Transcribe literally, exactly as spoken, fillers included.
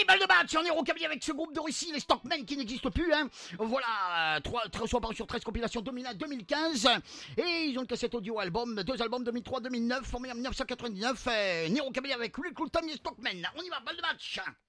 balle de match, on est rockabilly avec ce groupe de Russie, les Stockmen qui n'existent plus, hein. Voilà, trois, sont parus sur treize compilations deux mille un à deux mille quinze, et ils ont une cassette audio album, deux albums deux mille trois deux mille neuf, formés en mille neuf cent quatre-vingt-dix-neuf, euh, Nero Rockabilly avec Luke Luton et Stockmen. On y va, balle de match.